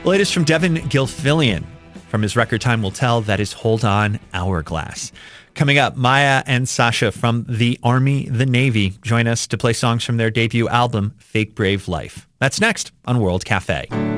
Latest from Devin Gilfillian from his record Time Will Tell. That is Hold On, Hourglass. Coming up, Maya and Sasha from the Army, the Navy join us to play songs from their debut album, Fake Brave Life. That's next on World Cafe.